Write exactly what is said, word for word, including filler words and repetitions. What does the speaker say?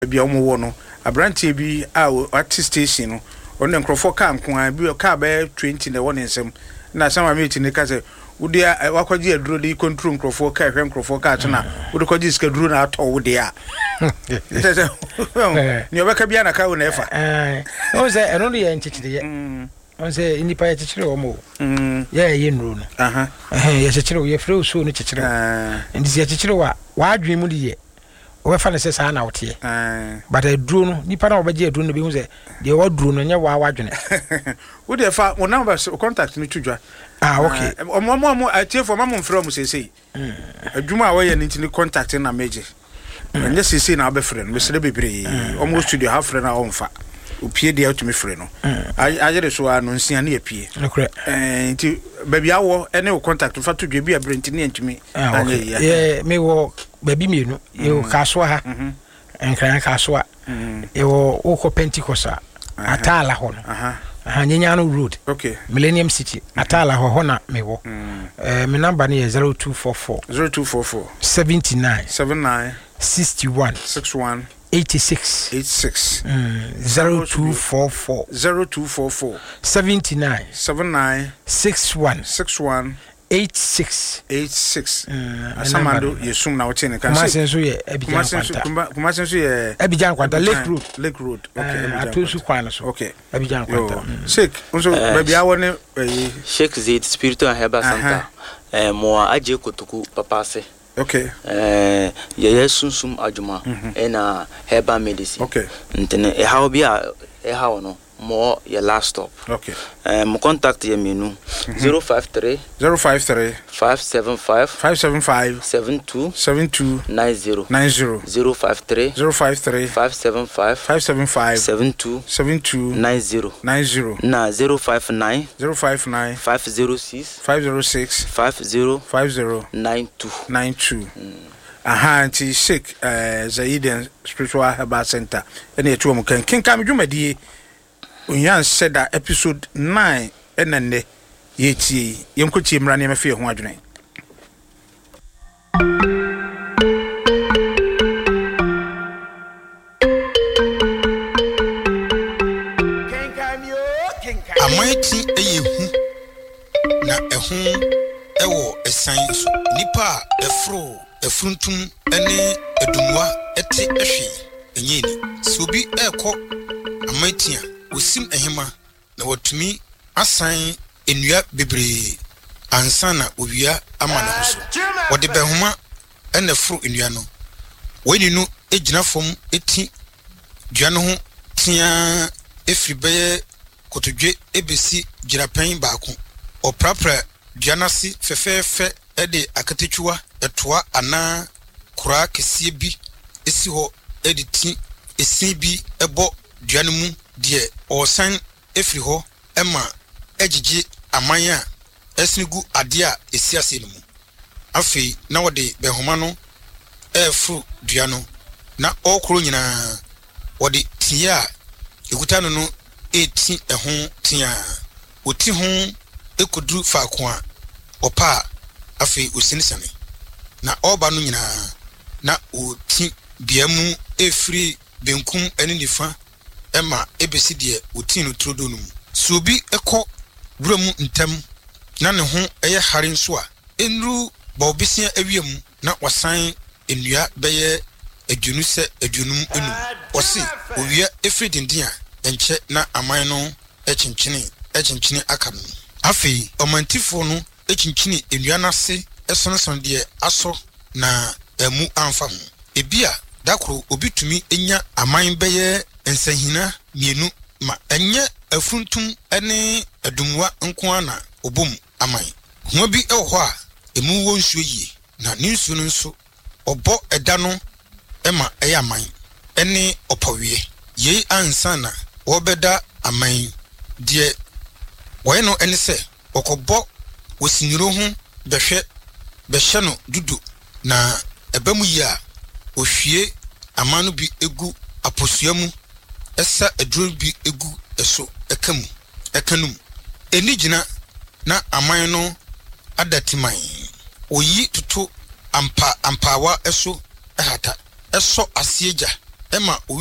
bi omo wo no abrantie bi a artist station no on nkrofo ka nko a bi ka ba twenty na won nsem na sama mate ne ka se wode wakwaji aduro de control nkrofo ka hwe nkrofo ka tuna wode kwaji ska duro na ato wode a ni obeka bia na ka wo na efa eh o se eno de ye nchichide ye on se nipa ye chichire o mo mm ye ye nuru no aha eh ye chichire ye frɛ so no chichire ndi ye chichire wa wa adwen mu de ye o fa na se sa na wote eh but aduro no nipa na obeje aduro no bi hu se de wa duro no nya wa wadwene wo de fa wo number contact ni tudwa ah okay omo omo atie for mama mfrɛ mo sesei adwuma a wo ye ni contact na meje nya sesei na abefrɛ no mesere bebre omo studio ha frɛ na omfa opie de out me frɛ no ayere so anu nsia na apie eh nti baby awo ene wo contact fa tudwa bi abrenti ne antumi anya ye me wo baby mienu yo kaso ha enkran kaso a yo wo ko Pentecost atala ho no aha aha nyanyano road okay Millennium City atala ho ho na me wo eh me number ne zero two four four zero two four four seventy-nine seventy-nine sixty-one sixty-one eighty-six eighty-six zero two four four zero two four four seventy-nine seventy-nine sixty-one sixty-one eighty-six eighty-six asamando yesum na wote ne kan say Kumasenso ye Abidjan kwanta Kumasenso ye Abidjan kwanta Lake Road Lake Road okay atosu kwan so okay Abidjan kwanta Sheikh unso baby awo ne Sheikh Zaid Spiritual Herbal Center eh mo aje kotoku papa se okay eh ye yesunsum adwuma ena herbal medicine okay ntene e hawo bia e hawo no more your last stop okay um contact ye menu zero five three zero five three five seven five five seven five seven two seven two nine zero nine zero zero five three zero five three five seven five five seven five seven two seven two nine zero nine zero na zero five nine zero five nine five zero six five zero six five zero five zero nine two nine two aha anti Sheikh eh Zaid Spiritual Herbal Center ene etu mu kan kin kam dwumadie onyan said that episode nine enenne yeti yemkotie mra ne mafie ho adwene amaiti eyehu na ehun ewo esan so nipa efro efruntum ene edumwa eti ehwe enyeni sobi eko amaiti a osim ehema na watumi asan enua bebre ansana owia ama na so wode behoma ene fru enua no wani no ejina fom eti dua no ho tia efribeye kotodwe ebesi girapan baako oprapra dua nasi fefefe ede akatechua etoa ana kura kesie bi esi ho editi esi bi ebo dua no mu de osan efri ho ema ejiji amanya esnigu ade a esiase no mu afi na wode behoma no efru dua no na okro nyina wode tia ekuta no no eti ehon tia oti ho ekodu faako a opa afi osinisane na oba no nyina na oti biamu efri benkum ene nifa ema ebesi de oti no trodo no subi eko buramu ntam na ne ho eye hare nso a enru bobisia awiem na wasan enua beye adwunu se adwunum enu osi owia efri dindin a enche na aman no echinchini echinchini aka no afi omantifo no echinchini enua nase esonson de aso na emu amfa ho ebia dakro obitumi enya aman beye ensahina mienu ma enye afuntum ene adumwa nko na obom aman ho bi ewo ho a emu wo nsuo yie na ne nsuo no nso obo eda no ema eya aman ene opawie ye ansana obeda aman de woye no ene se okobo wosiniro ho behwe behye no dudu na ebamu yi a ohwie amanu bi egu aposuamu esa eduro bi egu eso ekamu ekanum enigina na aman no adatiman oyi tutu ampa ampawa eso ehata eso asieja ɛma